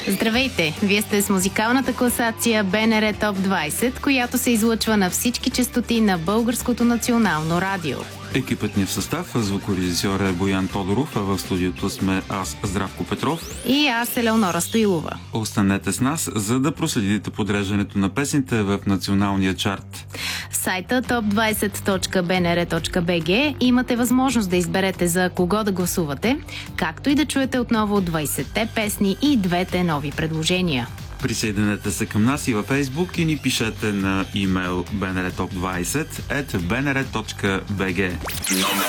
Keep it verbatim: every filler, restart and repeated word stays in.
Здравейте! Вие сте с музикалната класация БНР Топ двайсет, която се излъчва на всички честоти на Българското национално радио. Екипът ни в състав, звукорежисьор е Боян Тодоров, а в студиото сме аз, Здравко Петров. И аз, Елеонора Стоилова. Останете с нас, за да проследите подреждането на песните в националния чарт. В сайта топ двайсет точка б н р точка б г имате възможност да изберете за кого да гласувате, както и да чуете отново двайсетте песни и двете нови предложения. Присъединете се към нас и във Фейсбук и ни пишете на имейл б н р топ двайсет ет б н р точка б г. Номер